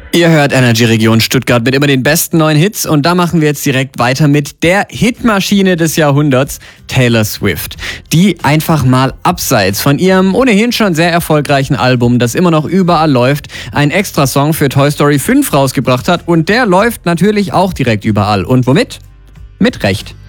Ihr hört Energy Region Stuttgart mit immer den besten neuen Hits und da machen wir jetzt direkt weiter mit der Hitmaschine des Jahrhunderts, Taylor Swift, die einfach mal abseits von ihrem ohnehin schon sehr erfolgreichen Album, das immer noch überall läuft, einen Extrasong für Toy Story 5 rausgebracht hat und der läuft natürlich auch direkt überall. Und womit? Mit Recht.